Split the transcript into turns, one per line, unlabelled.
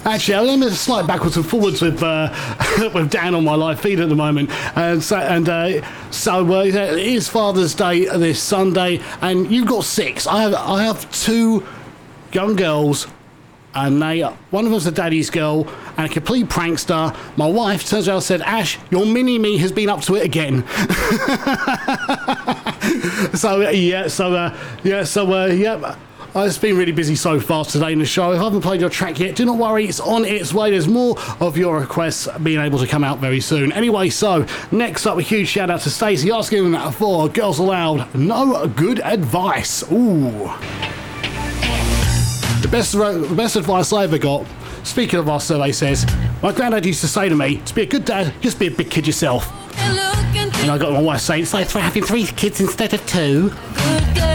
Actually, I'm in a slight backwards and forwards with with Dan on my live feed at the moment, and so it is Father's Day this Sunday, and you've got 6. I have 2 young girls, and one of them's a daddy's girl and a complete prankster. My wife turns around and said, "Ash, your mini-me has been up to it again." It's been really busy so far today in the show. If I haven't played your track yet, do not worry, it's on its way. There's more of your requests being able to come out very soon. Anyway, so next up, a huge shout out to Stacey asking for Girls Aloud, No Good Advice. Ooh. The best advice I ever got, speaking of our survey, says, my granddad used to say to me, to be a good dad, just be a big kid yourself. And I got my wife saying, it's like for having 3 kids instead of 2.